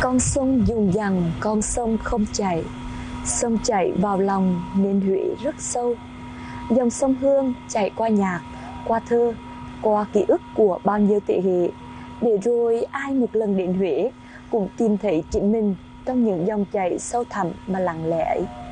Con sông dùng dằng, con sông không chảy, sông chảy vào lòng nên Huế rất sâu. Dòng sông Hương chảy qua nhạc, qua thơ, qua ký ức của bao nhiêu thế hệ, để rồi ai một lần đến Huế cũng tìm thấy chính mình trong những dòng chảy sâu thẳm mà lặng lẽ ấy.